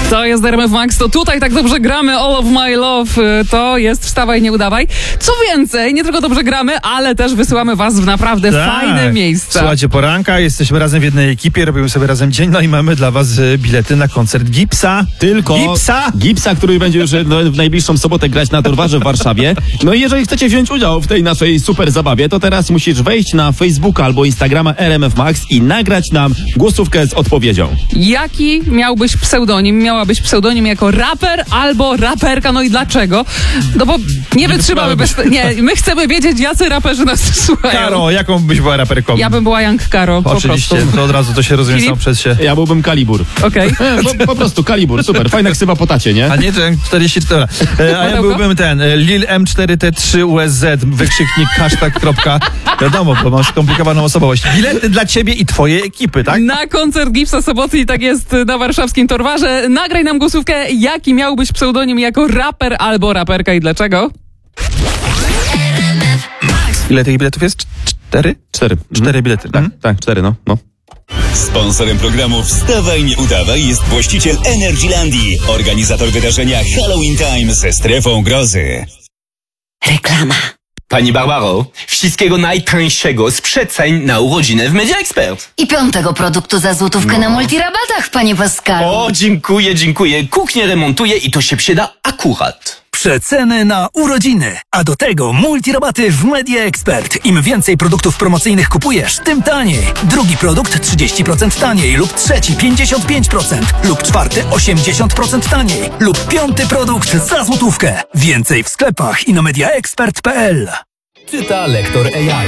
To jest RMF Max, to tutaj tak dobrze gramy All of My Love, to jest Wstawaj, nie udawaj. Co więcej, nie tylko dobrze gramy, ale też wysyłamy was w naprawdę fajne miejsca. Słuchajcie, poranka, jesteśmy razem w jednej ekipie, robimy sobie razem dzień, no i mamy dla was bilety na koncert Gipsa. Gipsa, który będzie już w najbliższą sobotę grać na Torwarze w Warszawie. No i jeżeli chcecie wziąć udział w tej naszej super zabawie, to teraz musisz wejść na Facebooka albo Instagrama RMF Max i nagrać nam głosówkę z odpowiedzią. Jaki miałbyś pseudonim? Miałabyś pseudonim jako raper albo raperka, no i dlaczego? No bo nie wytrzymamy bez... Nie, my chcemy wiedzieć, jacy raperzy nas słuchają. Karo, jaką byś była raperką? Ja bym była Young Karo, Oczywiście, po prostu. to od razu to się rozumie Filip? sam przez się. Ja byłbym Kalibur. Okej. Po prostu Kalibur, super, fajna ksywa po tacie, nie? A nie, ten 44. A ja byłbym ten, Lil M4T3 USZ, wykrzyknik, hashtag, kropka. Wiadomo, bo mam skomplikowaną osobowość. Bilety dla ciebie i twojej ekipy, tak? Na koncert Gipsa soboty i tak jest na warszawskim Torwarze. Nagraj nam głosówkę, jaki miałbyś pseudonim jako raper albo raperka i dlaczego? Ile tych biletów jest? 4? 4. 4 bilety. Tak, 4, no. Sponsorem programu Wstawaj, nie udawaj jest właściciel Energylandii, organizator wydarzenia Halloween Time ze strefą grozy. Reklama. Pani Barbaro, wszystkiego najtańszego z przeceń na urodziny w Media Expert. I 5. produktu za złotówkę na multirabatach, panie Pascalu. O, dziękuję. Kuchnię remontuję i to się przyda akurat. Przeceny na urodziny, a do tego multirabaty w Media Expert. Im więcej produktów promocyjnych kupujesz, tym taniej. Drugi produkt 30% taniej lub trzeci 55% lub czwarty 80% taniej lub 5. produkt za złotówkę. Więcej w sklepach i na mediaexpert.pl. Czyta lektor AI.